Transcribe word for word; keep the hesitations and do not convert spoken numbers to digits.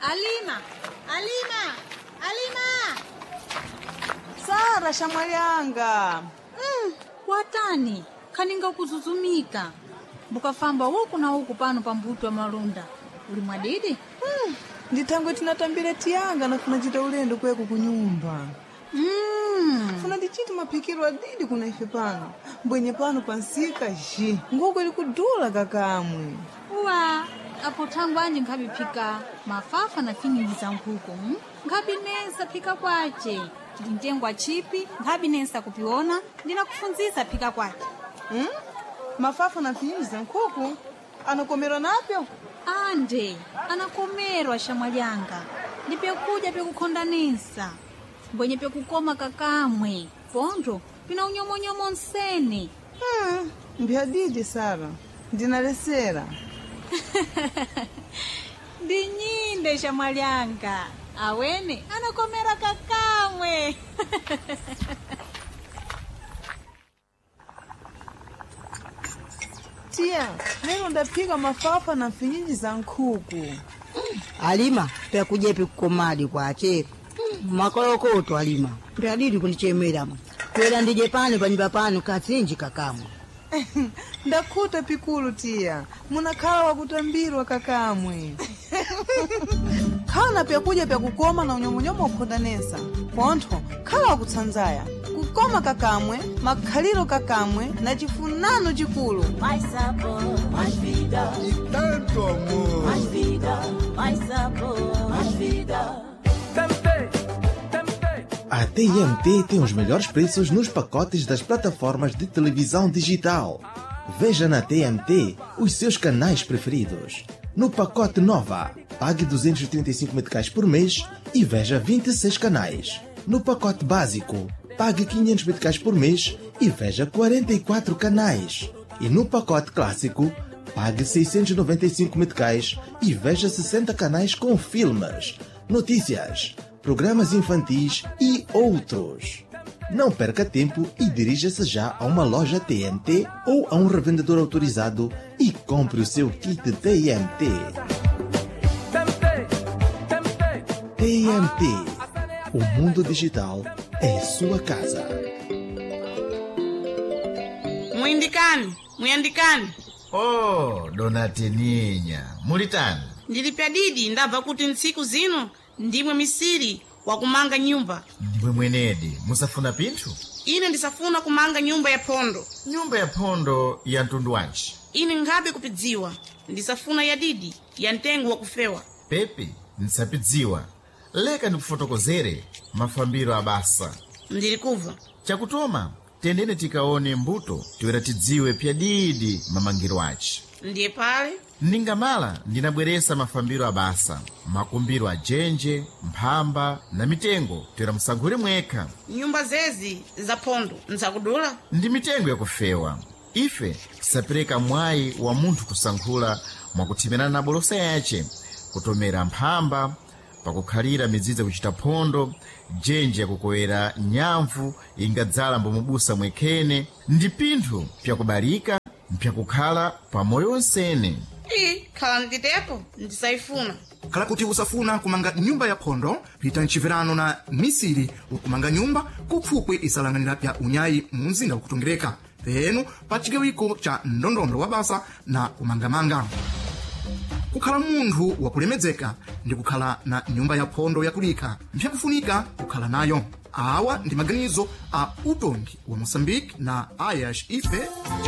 Alima, Alima, Alima. Sara shamwalianga. Mm, watani, kaninga kuzuzumika. Bukafamba huku na huku pano pambuto wa malunda. Uli mwadidi? Mm, nditangwe tinatambira tianga na funachita ulendo kweku kunyumba. Mm. Funa dichiti mapikiro adidi kuna ife pano. Mbwenye pano pansika ji. Nguko ili kudula kakamwe. Uwa, apo tangu anje nkabi pika mafafa na finyingi za nkuku. Hmm? Nkabi nesa pika kwache. Ndintengwa chipi, nkabi nesa kupiona, ndina kufunziza pika kwache. Hmm? Mafafa na finyingi za nkuku? Anakomero napyo? Ande, anakomerwa shamwalianga. Ndipe kuja pe kukonda nesa. Mbwenye pe kukoma kakamwe. Pondo, pina unyomo-nyomo nsene. Hmm, mbiadidi Sara. Ndinalesera. Ndinyinde shamwalianga. Awene, anakomera kakamwe. Tia, leo ndapika mafafa na finyingi za nkuku. Alima, pia kujepi kukomadi kwa chepe. Makolokoto Alima, pia didi kunichemera. Kwela ndije pano panyumba pano katsinji kakamwe. Ndakuta pikulu tia. Munakala wa kutambirwa kakamwe. Kana pia kuja pia kukoma na unyomo-nyomo ukondanesa. Ponto, kala wa kutsanzaya. Kukoma kakamwe, makaliro kakamwe, na chifunano chikulu. Mais sabor, mais vida. E tanto amor. Mais vida, mais sabor, mais vida. A T M T tem os melhores preços nos pacotes das plataformas de televisão digital. Veja na T M T os seus canais preferidos. No pacote Nova, pague duzentos e trinta e cinco meticais por mês e veja vinte e seis canais. No pacote Básico, pague quinhentos meticais por mês e veja quarenta e quatro canais. E no pacote Clássico, pague seiscentos e noventa e cinco meticais e veja sessenta canais com filmes, notícias, programas infantis e outros. Não perca tempo e dirija-se já a uma loja T M T ou a um revendedor autorizado e compre o seu kit T M T. T M T. O mundo digital é sua casa. Muindikani, muindikani. Oh, dona Teninha, mulitani. Ndilipya didi ndabva kuti ntsiku zino ndimwe misiri wa kumanga nyumba. Ndimwe mwenedi, musafuna pinthu? Ine ndisafuna kumanga nyumba ya pondo. Nyumba ya pondo ya mtundu wanji? Ine ngabe kupidziwa, ndisafuna ya didi ya ntengo wa kufewa. Pepe, ndisapidziwa. Leka ndikufotokozere mafambiro abasa. Ndilikuva. Chakutoma, tendene tikaone mbuto tiwera tidziwe pya didi mamangiro achi. Ndiye pale? Ningamala ndinabweresa mafambiro abasa, makumbiro a jenje, mphamba na mitengo tiwera musangule mweka. Nyumba zezi za pondo nzakudula? Ndi mitengo ya kufewa. Ife sapereka mwayi wa munthu kusankhula mwakuthimena na bolosa yace, kutomera mphamba, pakukhalira miziza kuchita pondo, jenje ya kukowera nyamvu ingadzala mbomubusa mwekene, ndi pinthu pya kubalika mpya kukhala pa moyo onsene. Ii, khala nditepo, ndisaifuna. Kala kuti usafuna kumanga nyumba ya pondo, pita nchivirano na misiri ukumanga nyumba kupfukwe isalanganira pya unyayi munzinda ukutongereka. Penu pachigawiko cha ndondondo wa basa na kumangamanga. Kukhala munthu wakulemedzeka ndi kukhala na nyumba ya pondo yakulika mpyakufunika kukhala nayo. Awa ndi maganizo a utongi wa Mozambique na Ayash Ife.